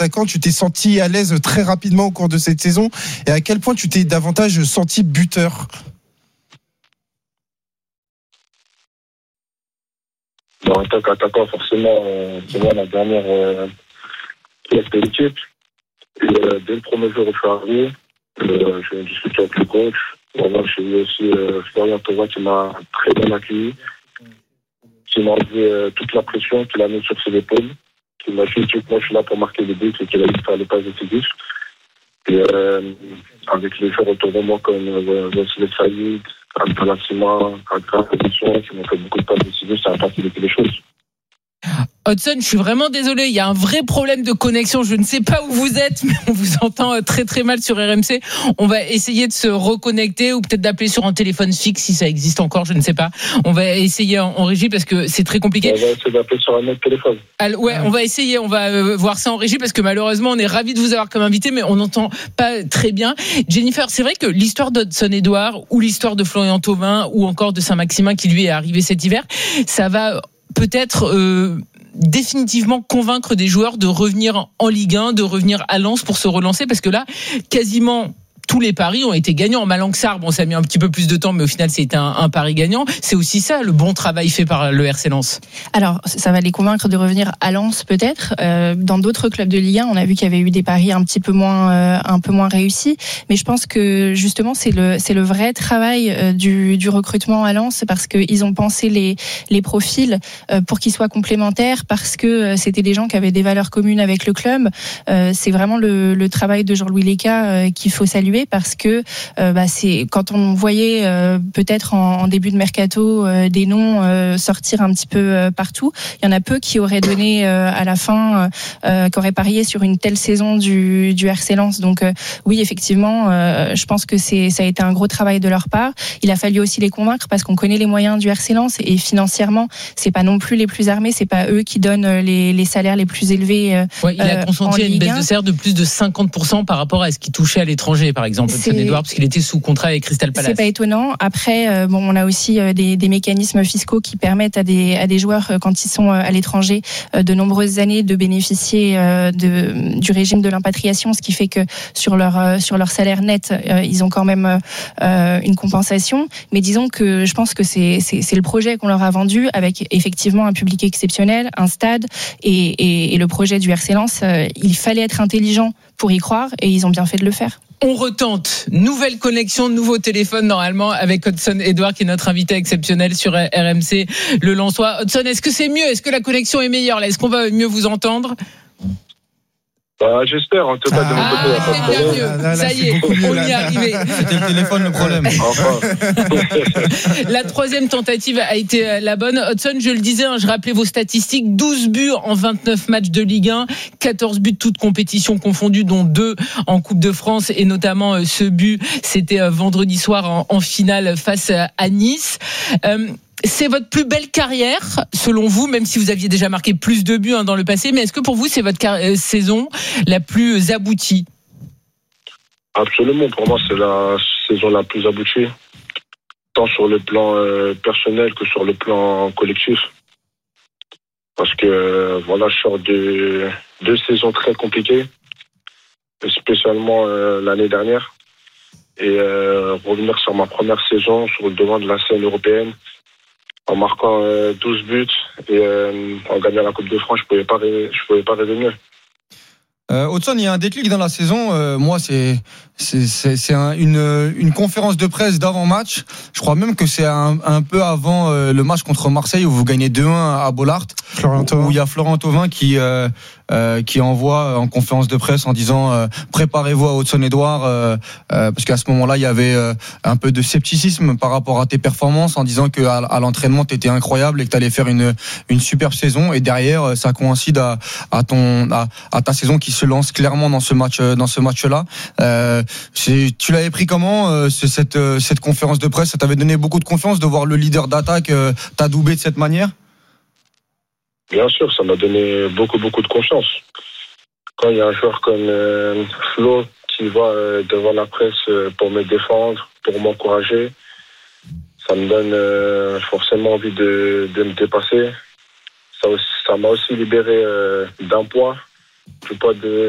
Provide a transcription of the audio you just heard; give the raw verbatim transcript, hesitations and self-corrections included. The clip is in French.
attaquant, tu t'es senti à l'aise très rapidement au cours de cette saison, et à quel point tu t'es davantage senti buteur? En tant qu'attaquant, forcément, euh, c'est moi la dernière euh, pièce de l'équipe. Et euh, dès le premier jour où je suis arrivé, euh, j'ai discuté avec le coach. Bon, j'ai eu aussi euh, Florian Thauvin qui m'a très bien accueilli, qui m'a enlevé euh, toute la pression, qui l'a mis sur ses épaules, qui m'a dit que moi je suis là pour marquer des buts et qu'il a dit faire les passes décisives. Et euh, avec les joueurs autour de moi comme euh, Wesley Saïd, Abdallah Sima, Akra Edition, qui m'ont fait beaucoup de passes décisives, ça a facilité les choses. Hudson, je suis vraiment désolé, il y a un vrai problème de connexion, je ne sais pas où vous êtes, mais on vous entend très très mal sur R M C. On va essayer de se reconnecter ou peut-être d'appeler sur un téléphone fixe si ça existe encore, je ne sais pas. On va essayer en, en régie parce que c'est très compliqué. On va essayer d'appeler sur un autre téléphone. Alors, ouais, on va essayer, on va euh, voir ça en régie parce que malheureusement on est ravis de vous avoir comme invité, mais on n'entend pas très bien. Jennifer, c'est vrai que l'histoire d'Hudson Edouard ou l'histoire de Florian Thauvin ou encore de Saint-Maximin qui lui est arrivé cet hiver, ça va peut-être... Euh, définitivement convaincre des joueurs de revenir en Ligue un, de revenir à Lens pour se relancer, parce que là, quasiment tous les paris ont été gagnants. En Malang-Sarr, bon, ça a mis un petit peu plus de temps, mais au final, c'était un, un pari gagnant. C'est aussi ça, le bon travail fait par le R C Lens. Alors, ça va les convaincre de revenir à Lens, peut-être. Euh, dans d'autres clubs de Ligue un, on a vu qu'il y avait eu des paris un petit peu moins, euh, un peu moins réussis. Mais je pense que, justement, c'est le, c'est le vrai travail euh, du, du recrutement à Lens, parce qu'ils ont pensé les, les profils euh, pour qu'ils soient complémentaires, parce que euh, c'était des gens qui avaient des valeurs communes avec le club. Euh, c'est vraiment le, le travail de Jean-Louis Léca euh, qu'il faut saluer, parce que euh, bah, c'est quand on voyait euh, peut-être en, en début de mercato euh, des noms euh, sortir un petit peu euh, partout, il y en a peu qui auraient donné euh, à la fin, euh, qui auraient parié sur une telle saison du, du R C Lens. Donc euh, oui, effectivement, euh, je pense que c'est ça a été un gros travail de leur part. Il a fallu aussi les convaincre parce qu'on connaît les moyens du R C Lens et financièrement, c'est pas non plus les plus armés, c'est pas eux qui donnent les, les salaires les plus élevés. Euh, ouais, il a consenti à une baisse de salaire de plus de cinquante pour cent par rapport à ce qu'il touchait à l'étranger, par exemple. Par exemple, Hudson Edouard, parce qu'il était sous contrat avec Crystal Palace. C'est pas étonnant. Après, euh, bon, on a aussi euh, des, des mécanismes fiscaux qui permettent à des, à des joueurs, euh, quand ils sont euh, à l'étranger, euh, de nombreuses années, de bénéficier euh, de, du régime de l'impatriation, ce qui fait que sur leur, euh, sur leur salaire net, euh, ils ont quand même euh, une compensation. Mais disons que je pense que c'est, c'est, c'est le projet qu'on leur a vendu, avec effectivement un public exceptionnel, un stade, et, et, et le projet du R C Lens. Euh, il fallait être intelligent pour y croire, et ils ont bien fait de le faire. On retente. Nouvelle connexion, nouveau téléphone normalement avec Hudson Edouard qui est notre invité exceptionnel sur R M C, le Lensois. Hudson, est-ce que c'est mieux? Est-ce que la connexion est meilleure là? Est-ce qu'on va mieux vous entendre? Bah, j'espère, en tout cas, de mon ah, côté. C'est bien mieux. Là, là, ça y est, on y est arrivé. C'était le téléphone le problème. Enfin. La troisième tentative a été la bonne. Hudson, je le disais, hein, je rappelais vos statistiques. douze buts en vingt-neuf matchs de Ligue un. quatorze buts toutes compétitions confondues, dont deux en Coupe de France. Et notamment euh, ce but, c'était euh, vendredi soir en, en finale face à Nice. Euh, C'est votre plus belle carrière, selon vous, même si vous aviez déjà marqué plus de buts hein, dans le passé, mais est-ce que pour vous, c'est votre car- euh, saison la plus aboutie? Absolument, pour moi, c'est la saison la plus aboutie, tant sur le plan euh, personnel que sur le plan collectif. Parce que, euh, voilà, je sors de deux saisons très compliquées, spécialement euh, l'année dernière, et euh, revenir sur ma première saison sur le devant de la scène européenne, en marquant euh, douze buts et euh, en gagnant la Coupe de France, je pouvais pas rêver, je pouvais pas rêver mieux. Euh, Hudson, il y a un déclic dans la saison. Euh, moi, c'est c'est c'est, c'est un, une une conférence de presse d'avant-match. Je crois même que c'est un, un peu avant euh, le match contre Marseille où vous gagnez deux un à Bollaert, où il y a Florian Thauvin qui euh, euh, qui envoie en conférence de presse en disant euh, préparez-vous à Hudson Edouard, euh, euh, parce qu'à ce moment-là, il y avait euh, un peu de scepticisme par rapport à tes performances, en disant que à, à l'entraînement, tu étais incroyable et que tu allais faire une une superbe saison. Et derrière, ça coïncide à à ton à, à ta saison qui se lance clairement dans ce match dans ce match-là. Euh, c'est, tu l'avais pris comment euh, cette cette conférence de presse? Ça t'avait donné beaucoup de confiance de voir le leader d'attaque euh, t'adouber de cette manière? Bien sûr, ça m'a donné beaucoup beaucoup de confiance. Quand il y a un joueur comme euh, Flo qui va euh, devant la presse euh, pour me défendre, pour m'encourager, ça me donne euh, forcément envie de de me dépasser. Ça aussi, ça m'a aussi libéré euh, d'un poids, du poids de